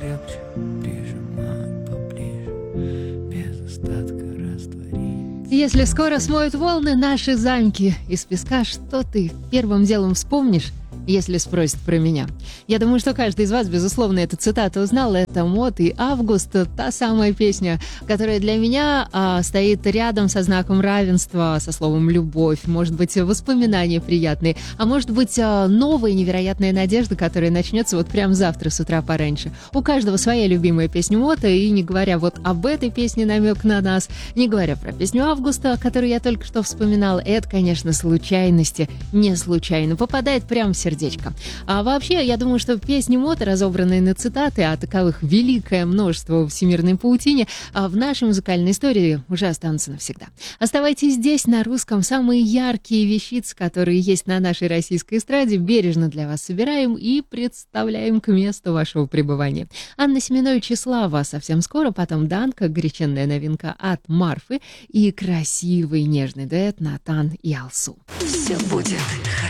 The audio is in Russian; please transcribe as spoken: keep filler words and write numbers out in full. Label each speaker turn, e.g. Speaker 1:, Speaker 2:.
Speaker 1: крепче прижимать поближе, без остатка растворить.
Speaker 2: Если скоро смоют волны наши замки из песка, что ты первым делом вспомнишь, если спросят про меня? Я думаю, что каждый из вас, безусловно, эту цитату узнал. Это Мот и Август, та самая песня, которая для меня а, стоит рядом со знаком равенства, со словом «любовь», может быть, воспоминания приятные, а может быть, а, новая невероятная надежда, которая начнется вот прямо завтра с утра пораньше. У каждого своя любимая песня Мота, и не говоря вот об этой песне «Намек на нас», не говоря про песню Августа, которую я только что вспоминала, это, конечно, случайности, не случайно, попадает прямо в сердце. Сердечко. А вообще, я думаю, что песни Мота, разобранные на цитаты, а таковых великое множество в всемирной паутине, а в нашей музыкальной истории уже останутся навсегда. Оставайтесь здесь, на русском. Самые яркие вещицы, которые есть на нашей российской эстраде, бережно для вас собираем и представляем к месту вашего пребывания. Анна Семенович и Слава совсем скоро, потом Данка, горяченная новинка от Марфы и красивый нежный дуэт Натан и Алсу.
Speaker 3: Все будет хорошо.